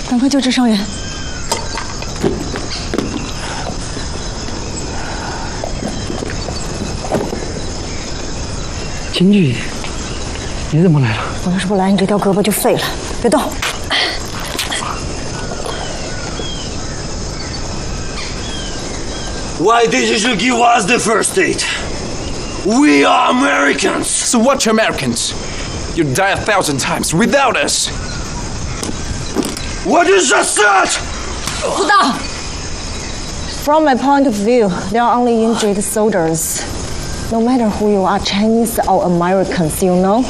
赶快救治伤员。 金菊，你怎么来了？ 我要是不来，你这条胳膊就废了。别动。 Why did you give us the first aid? We are Americans! So what, you Americans? You'd die 1,000 times without us! What is that? Stop! From my point of view, they are only injured soldiers. No matter who you are, Chinese or Americans, you know?